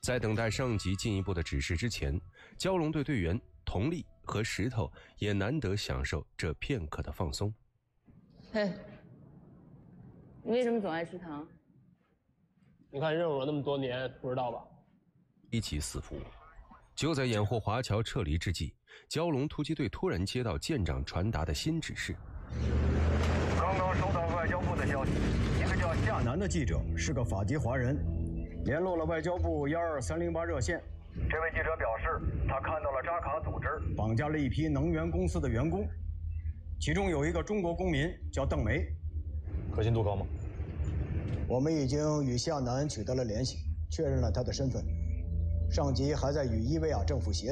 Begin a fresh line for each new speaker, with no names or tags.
在等待上级进一步的指示之前，蛟龙队队员佟丽和石头也难得享受这片刻的放松。
嘿，你为什么总爱吃糖？
你看认识我那么多年，不知道吧？
一起死服。就在掩护华侨撤离之际，蛟龙突击队突然接到舰长传达的新指示。
刚刚收到外交部的消息，一个叫夏楠的记者是个法籍华人，联络了外交部12308热线。这位记者表示，他看到了扎卡组织绑架了一批能源公司的员工，其中有一个中国公民叫邓梅。
可信度高吗？
我们已经与夏楠取得了联系，确认了他的身份。上级还在与伊维亚政府协